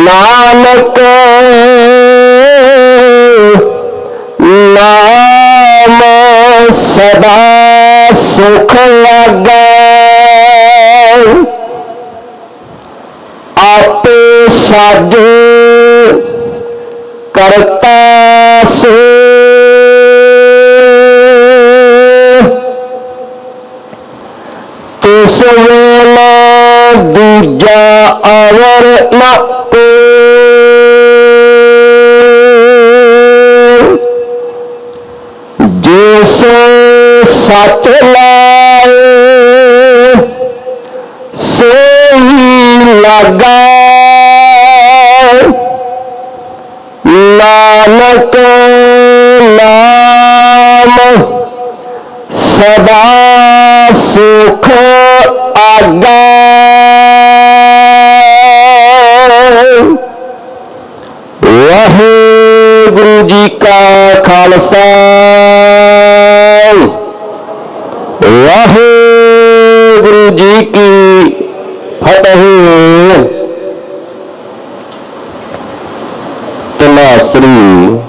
नानक नाम सदा सुख लागे, आपे साजे करता सो, तिस वेला दूजा अवर न जिस सच लाए सोई लगा, नानक नाम सदा सुख आगा। वाहिगुरु जी का खालसा, वाहिगुरु जी की फतेह। तनासरी।